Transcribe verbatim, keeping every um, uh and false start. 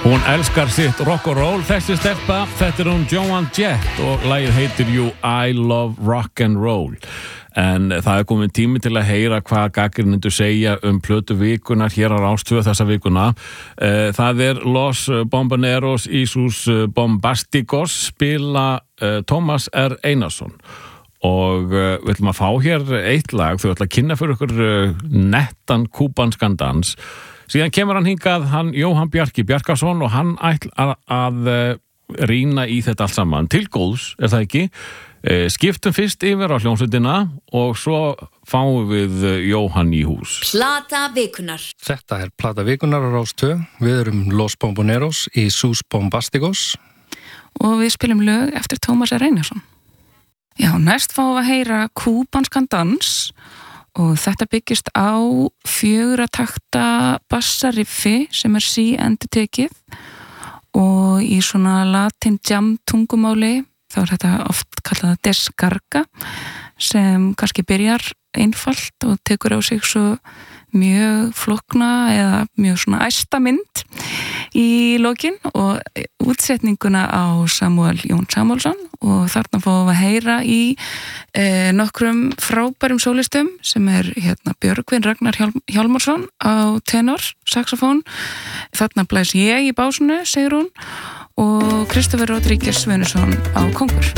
Hún elskar sitt rock and roll, þessi stelpa, þetta er hún Joan Jett og lagið heitir You I Love Rock and Roll. En það er komin tími til að heyra hvað gagnrýnendur segja um plötu vikunar hér á Rás tvö þessa vikuna. Það er Los Bomboneros y sus Bombásticos spila Tómas R. Einarsson. Og við ætlum að fá hér eitt lag, þau ætla að kynna fyrir ykkur nettan kúbanskan dans. Síðan kemur hann hingað, hann Jóhann Bjarki Bjarkason og hann ætlar að, að rýna í þetta allt saman. Til góðs, er það ekki? Skiptum fyrst yfir á hljómsveitina og svo fáum við Jóhann í hús. Plata vikunar. Þetta er Plata vikunar á Rás tvö. Við erum Los Bomboneros y sus Bombásticos. Og við spilum lög eftir Tómas R. Einarsson. Já, næst fáum við að heyra kúbanskan dans og þetta byggist á fjögurra takta bassariffi sem er sí endurtekið og í svona latin jam tungumáli þá er þetta oft kallað descarga sem kannski byrjar einfalt og tekur á sig svo mjög flókna eða mjög svona æsta mynd í lokin og útsetninguna á Samuel Jón Samúelsson og þarna fáum við að heyra í e, nokkrum frábærum sólistum sem er hérna Björgvin Ragnar Hjálm, Hjálmarsson á tenor, saxofón, þarna blæs ég í básunu, segir hún og Kristoffer Rodríguez Svenusson á kongur.